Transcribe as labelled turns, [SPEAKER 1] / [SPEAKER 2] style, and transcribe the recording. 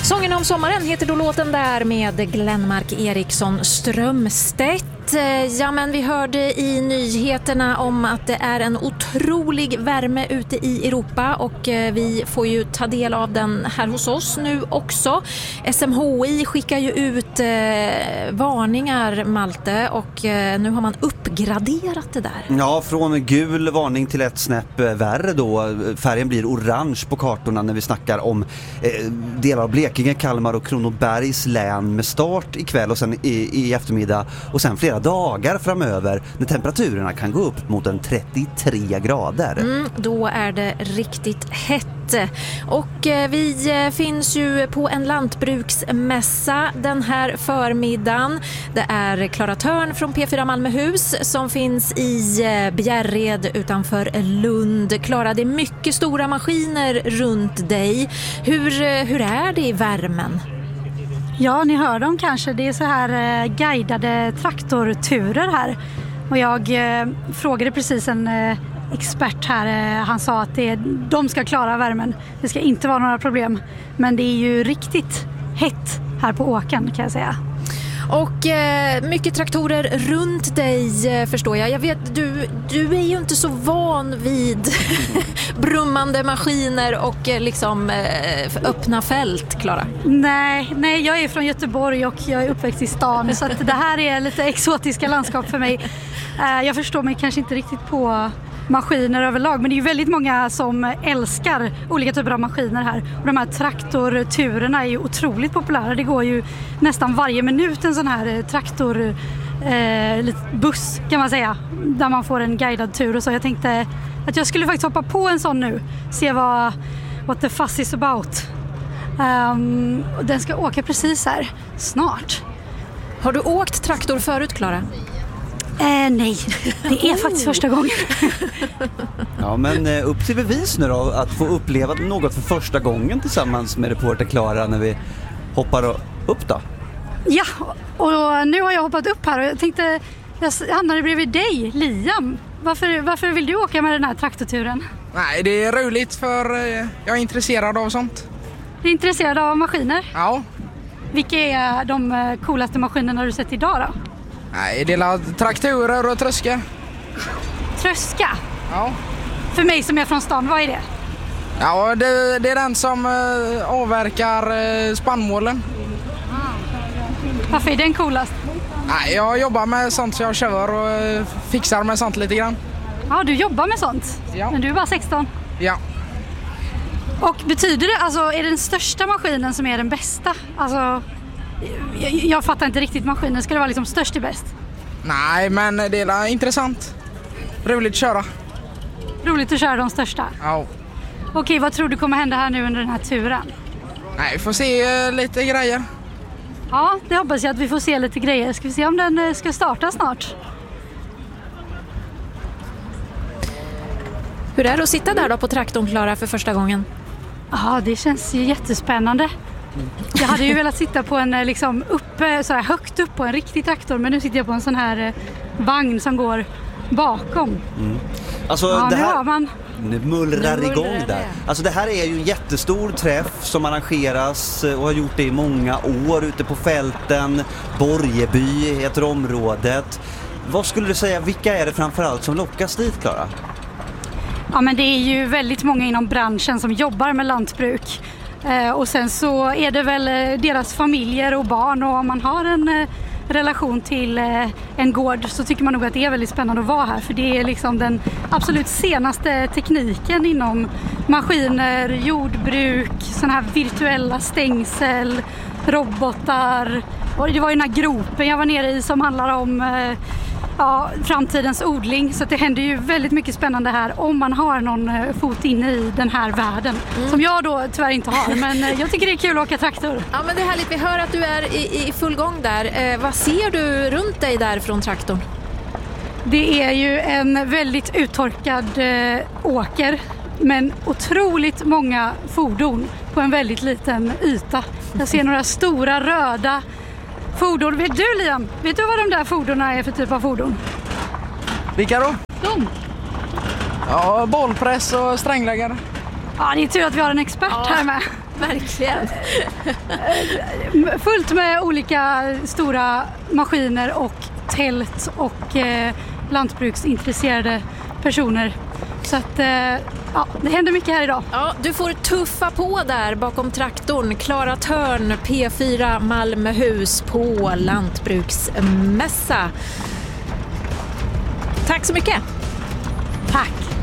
[SPEAKER 1] Sången om sommaren heter då låten där med Glenmark Eriksson Strömstedt. Ja, men vi hörde i nyheterna om att det är en otrolig värme ute i Europa och vi får ju ta del av den här hos oss nu också. SMHI skickar ju ut varningar, Malte, och nu har man uppgraderat det där.
[SPEAKER 2] Ja, från gul varning till ett snäpp värre då. Färgen blir orange på kartorna när vi snackar om delar av Blekinge, Kalmar och Kronobergs län med start ikväll och sen i eftermiddag och sen flera dagar framöver när temperaturerna kan gå upp mot en 33 grader.
[SPEAKER 1] Då är det riktigt hett. Och vi finns ju på en lantbruksmässa den här förmiddagen. Det är Klara Törn från P4 Malmöhus som finns i Bjärred utanför Lund. Klara, det är mycket stora maskiner runt dig. Hur är det i värmen?
[SPEAKER 3] Ja, ni hör dem kanske. Det är så här guidade traktorturer här. Och jag frågade precis en expert här. Han sa att de ska klara värmen. Det ska inte vara några problem. Men det är ju riktigt hett här på åkern, kan jag säga.
[SPEAKER 1] Och mycket traktorer runt dig, förstår jag. Jag vet, du är ju inte så van vid brummande maskiner och liksom öppna fält, Klara.
[SPEAKER 3] Nej, jag är från Göteborg och jag är uppväxt i stan. Så att det här är lite exotiska landskap för mig. Jag förstår mig kanske inte riktigt på maskiner överlag, men det är ju väldigt många som älskar olika typer av maskiner här. Och de här traktorturerna är ju otroligt populära. Det går ju nästan varje minut en sån här buss kan man säga, där man får en guidad tur och så. Jag tänkte att jag skulle faktiskt hoppa på en sån nu, se what the fuss is about. Den ska åka precis här snart.
[SPEAKER 1] Har du åkt traktor förut, Klara?
[SPEAKER 3] Nej, det är faktiskt första gången.
[SPEAKER 2] Ja, men upp till bevis nu då, att få uppleva något för första gången tillsammans med reporter Klara när vi hoppar upp då.
[SPEAKER 3] Ja, och nu har jag hoppat upp här och jag tänkte, jag hamnade bredvid dig, Liam. Varför vill du åka med den här traktorturen?
[SPEAKER 4] Nej, det är roligt för jag är intresserad av sånt.
[SPEAKER 3] Du är intresserad av maskiner?
[SPEAKER 4] Ja.
[SPEAKER 3] Vilka är de coolaste maskinerna du sett idag då?
[SPEAKER 4] Nej, det är traktorer och tröska.
[SPEAKER 3] Tröska?
[SPEAKER 4] Ja.
[SPEAKER 3] För mig som är från stan, vad är det?
[SPEAKER 4] Ja, det är den som avverkar spannmålen.
[SPEAKER 3] Varför är den coolast?
[SPEAKER 4] Nej, jag jobbar med sånt så jag kör och fixar med sånt lite grann.
[SPEAKER 3] Ja, du jobbar med sånt?
[SPEAKER 4] Ja.
[SPEAKER 3] Men du är bara 16?
[SPEAKER 4] Ja.
[SPEAKER 3] Och betyder det, alltså är det den största maskinen som är den bästa? Alltså, jag fattar inte riktigt maskinen. Ska det vara liksom störst i bäst?
[SPEAKER 4] Nej, men det är intressant. Roligt att köra.
[SPEAKER 3] Roligt att köra de största?
[SPEAKER 4] Ja.
[SPEAKER 3] Okej, vad tror du kommer hända här nu under den här turen?
[SPEAKER 4] Nej, vi får se lite grejer.
[SPEAKER 3] Ja, det hoppas jag att vi får se lite grejer. Ska vi se om den ska starta snart?
[SPEAKER 1] Hur är det att sitta där då på traktorn, Klara, för första gången?
[SPEAKER 3] Ja, det känns ju jättespännande. Jag hade ju velat sitta på en liksom uppe, så här högt upp på en riktig traktor, men nu sitter jag på en sån här vagn som går bakom.
[SPEAKER 2] Alltså,
[SPEAKER 3] ja,
[SPEAKER 2] det här...
[SPEAKER 3] hör man.
[SPEAKER 2] Nu mullrar igång där. Alltså det här är ju en jättestor träff som arrangeras och har gjort det i många år ute på fälten. Borgeby heter området. Vad skulle du säga, vilka är det framförallt som lockas dit, Klara?
[SPEAKER 3] Ja, men det är ju väldigt många inom branschen som jobbar med lantbruk. Och sen så är det väl deras familjer och barn, och om man har en relation till en gård så tycker man nog att det är väldigt spännande att vara här, för det är liksom den absolut senaste tekniken inom maskiner, jordbruk, sådana här virtuella stängsel, robotar, och det var ju den här gropen jag var nere i som handlar om framtidens odling, så det händer ju väldigt mycket spännande här om man har någon fot inne i den här världen som jag då tyvärr inte har, men jag tycker det är kul att åka traktor.
[SPEAKER 1] Ja, men det är härligt, vi hör att du är i full gång där. Vad ser du runt dig där från traktorn?
[SPEAKER 3] Det är ju en väldigt uttorkad åker, men otroligt många fordon på en väldigt liten yta. Jag ser några stora röda fordon. Vet du, Liam? Vet du vad de där fordonen är för typ av fordon?
[SPEAKER 4] Vilka då?
[SPEAKER 3] De?
[SPEAKER 4] Ja, bollpress och strängläggare.
[SPEAKER 3] Ja, det är tur att vi har en expert här med.
[SPEAKER 1] verkligen.
[SPEAKER 3] Fullt med olika stora maskiner och tält och lantbruksintresserade personer. Så att det händer mycket här idag.
[SPEAKER 1] Ja, du får tuffa på där bakom traktorn. Klara Törn, P4 Malmöhus på lantbruksmässa. Tack så mycket.
[SPEAKER 3] Tack.